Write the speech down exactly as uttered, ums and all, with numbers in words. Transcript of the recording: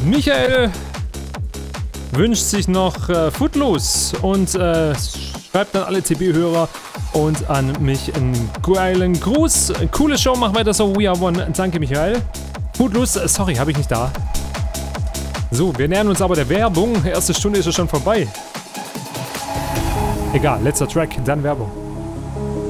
Michael wünscht sich noch äh, Footloose und äh, schreibt an alle T B-Hörer und an mich einen geilen Gruß. Coole Show, mach weiter so. We are one. Danke, Michael. Footloose, sorry, habe ich nicht da. So, wir nähern uns aber der Werbung. Erste Stunde ist ja schon vorbei. Egal, letzter Track, dann Werbung.